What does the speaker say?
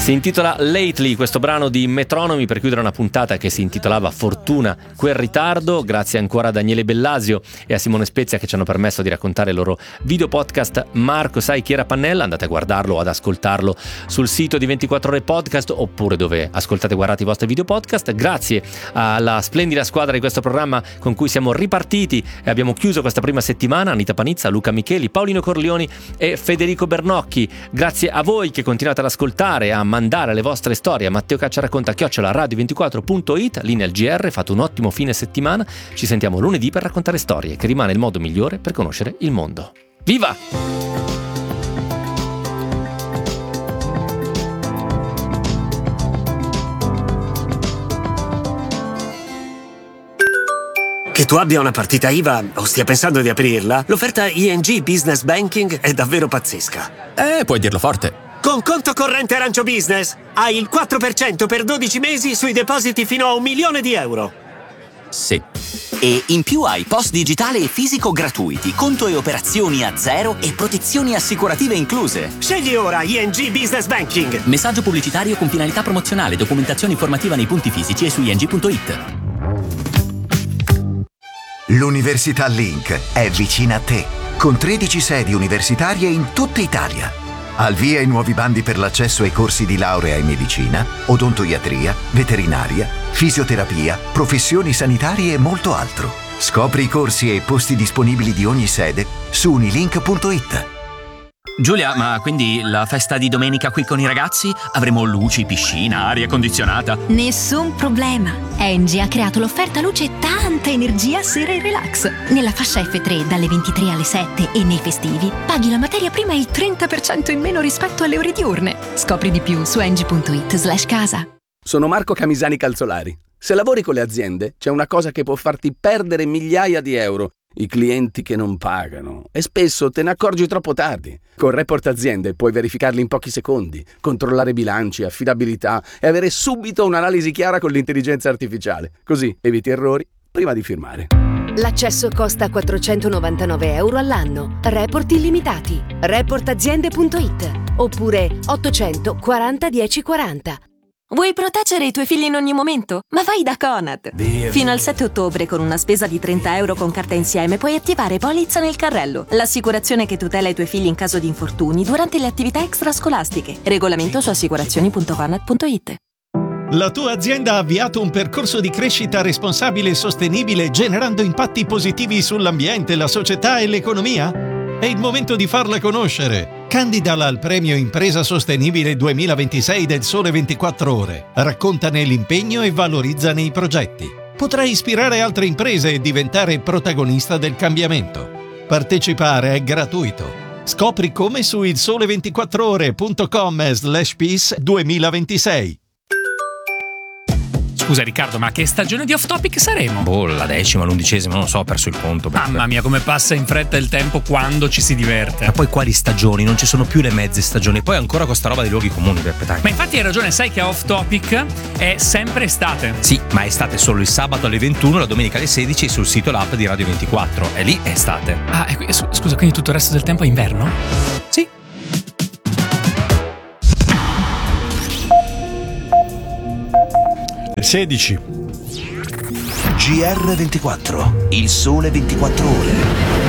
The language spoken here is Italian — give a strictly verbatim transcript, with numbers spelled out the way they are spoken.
Si intitola Lately, questo brano di Metronomi, per chiudere una puntata che si intitolava Fortuna quel ritardo. Grazie ancora a Daniele Bellasio e a Simone Spezia che ci hanno permesso di raccontare il loro video podcast Marco sai chi era Pannella. Andate a guardarlo o ad ascoltarlo sul sito di ventiquattro ore podcast, oppure dove ascoltate e guardate i vostri video podcast. Grazie alla splendida squadra di questo programma con cui siamo ripartiti e abbiamo chiuso questa prima settimana: Anita Panizza, Luca Micheli, Paolino Corleoni e Federico Bernocchi. Grazie a voi che continuate ad ascoltare, a mandare le vostre storie a Matteo Cacciaracconta chiocciola radio ventiquattro punto it. Linea il G R, fate un ottimo fine settimana. Ci sentiamo lunedì per raccontare storie, che rimane il modo migliore per conoscere il mondo. Viva! Che tu abbia una partita I V A o stia pensando di aprirla, l'offerta I N G Business Banking è davvero pazzesca. Eh, puoi dirlo forte. Con conto corrente Arancio Business hai il quattro per cento per dodici mesi sui depositi fino a un milione di euro. Sì. E in più hai post digitale e fisico gratuiti, conto e operazioni a zero e protezioni assicurative incluse. Scegli ora I N G Business Banking. Messaggio pubblicitario con finalità promozionale, documentazione informativa nei punti fisici e su i n g punto it. L'Università Link è vicina a te, con tredici sedi universitarie in tutta Italia. Al via i nuovi bandi per l'accesso ai corsi di laurea in medicina, odontoiatria, veterinaria, fisioterapia, professioni sanitarie e molto altro. Scopri i corsi e i posti disponibili di ogni sede su unilink punto it. Giulia, ma quindi la festa di domenica qui con i ragazzi? Avremo luci, piscina, aria condizionata? Nessun problema. Engie ha creato l'offerta luce e tanta energia sera e relax. Nella fascia F tre dalle ventitré alle sette e nei festivi paghi la materia prima il trenta per cento in meno rispetto alle ore diurne. Scopri di più su engie punto it slash casa. Sono Marco Camisani Calzolari. Se lavori con le aziende, c'è una cosa che può farti perdere migliaia di euro: i clienti che non pagano. E spesso te ne accorgi troppo tardi. Con Report Aziende puoi verificarli in pochi secondi, controllare bilanci, affidabilità e avere subito un'analisi chiara con l'intelligenza artificiale. Così eviti errori prima di firmare. L'accesso costa quattrocentonovantanove euro all'anno. Report illimitati. report aziende punto it oppure ottocento quaranta dieci quaranta. Vuoi proteggere i tuoi figli in ogni momento? Ma vai da Conad! Via, Fino via. al sette ottobre, con una spesa di trenta euro con carta insieme, puoi attivare Polizza nel carrello, l'assicurazione che tutela i tuoi figli in caso di infortuni durante le attività extrascolastiche. Regolamento su assicurazioni punto conad punto it. La tua azienda ha avviato un percorso di crescita responsabile e sostenibile, generando impatti positivi sull'ambiente, la società e l'economia? È il momento di farla conoscere. Candidala al premio Impresa Sostenibile duemilaventisei del Sole ventiquattro Ore. Raccontane l'impegno e valorizzane i progetti. Potrai ispirare altre imprese e diventare protagonista del cambiamento. Partecipare è gratuito. Scopri come su il sole ventiquattro ore punto com slash peace duemilaventisei. Scusa Riccardo, ma che stagione di Off Topic saremo? Boh, la decima, l'undicesima, non lo so, ho perso il conto. Mamma perché... mia, come passa in fretta il tempo quando ci si diverte. Ma poi quali stagioni? Non ci sono più le mezze stagioni. Poi ancora con sta roba dei luoghi comuni, Peppe, dai. Ma infatti hai ragione, sai che Off Topic è sempre estate. Sì, ma è estate solo il sabato alle ventuno, la domenica alle sedici sul sito e l'app di Radio ventiquattro. E lì è estate. Ah, e, scusa, quindi tutto il resto del tempo è inverno? Sì. sedici. G R ventiquattro, il sole ventiquattro ore.